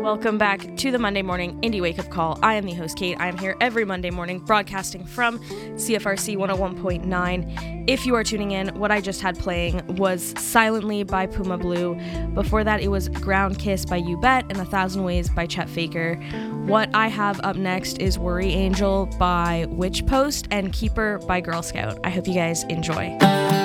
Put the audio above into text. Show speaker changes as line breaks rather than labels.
Welcome back to the Monday Morning Indie Wake Up Call. I am the host, Kate. I am here every Monday morning broadcasting from CFRC 101.9. If you are tuning in, what I just had playing was Silently by Puma Blue. Before that, it was Ground Kiss by You Bet and 1,000 Ways by Chet Faker. What I have up next is Worry Angel by Witch Post and Keeper by Girl Scout. I hope you guys enjoy.